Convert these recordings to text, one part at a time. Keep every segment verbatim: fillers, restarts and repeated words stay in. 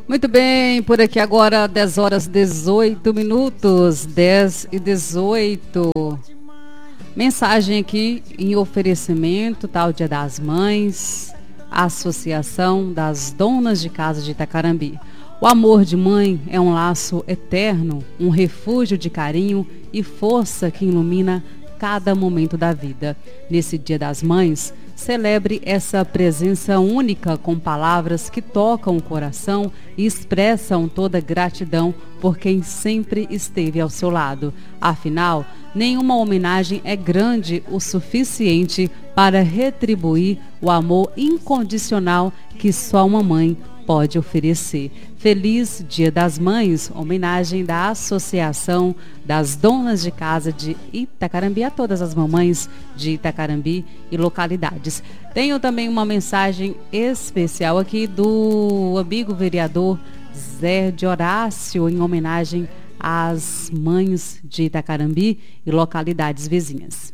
Muito bem, por aqui agora dez horas e dezoito minutos, dez e dezoito. Mensagem aqui em oferecimento, tá? O Dia das Mães, Associação das Donas de Casa de Itacarambi. O amor de mãe é um laço eterno, um refúgio de carinho e força que ilumina cada momento da vida. Nesse Dia das Mães, celebre essa presença única com palavras que tocam o coração e expressam toda gratidão por quem sempre esteve ao seu lado. Afinal, nenhuma homenagem é grande o suficiente para retribuir o amor incondicional que só uma mãe pode oferecer. Feliz Dia das Mães, homenagem da Associação das Donas de Casa de Itacarambi, a todas as mamães de Itacarambi e localidades. Tenho também uma mensagem especial aqui do amigo vereador Zé de Horácio, em homenagem às mães de Itacarambi e localidades vizinhas.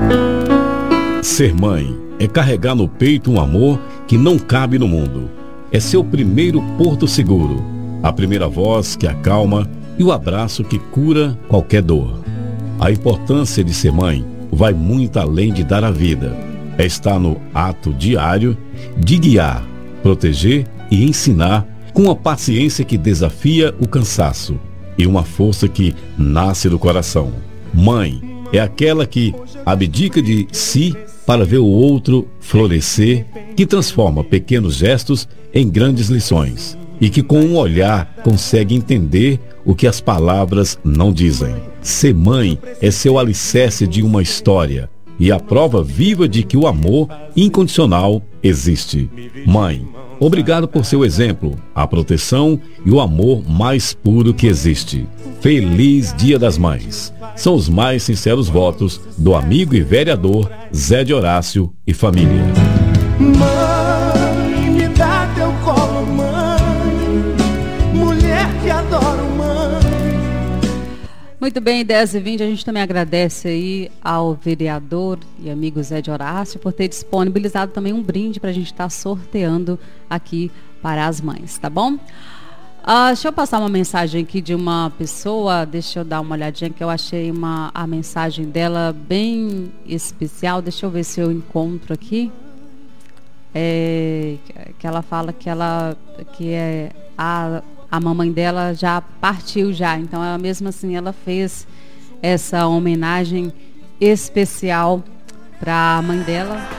Ser mãe é carregar no peito um amor que não cabe no mundo. É seu primeiro porto seguro, a primeira voz que acalma e o abraço que cura qualquer dor. A importância de ser mãe vai muito além de dar a vida. É estar no ato diário de guiar, proteger e ensinar com uma paciência que desafia o cansaço e uma força que nasce do coração. Mãe é aquela que abdica de si para ver o outro florescer, que transforma pequenos gestos em grandes lições e que com um olhar consegue entender o que as palavras não dizem. Ser mãe é seu alicerce de uma história e a prova viva de que o amor incondicional existe. Mãe, obrigado por seu exemplo, a proteção e o amor mais puro que existe. Feliz Dia das Mães. São os mais sinceros votos do amigo e vereador Zé de Horácio e família. Mãe, me dá teu colo, mãe, mulher que adoro, mãe. Muito bem, dez e vinte, a gente também agradece aí ao vereador e amigo Zé de Horácio por ter disponibilizado também um brinde para a gente estar sorteando aqui para as mães, tá bom? Uh, deixa eu passar uma mensagem aqui de uma pessoa, deixa eu dar uma olhadinha que eu achei uma, a mensagem dela bem especial, deixa eu ver se eu encontro aqui. É, que ela fala que ela que é a, a mamãe dela já partiu já, então ela mesmo assim ela fez essa homenagem especial para a mãe dela.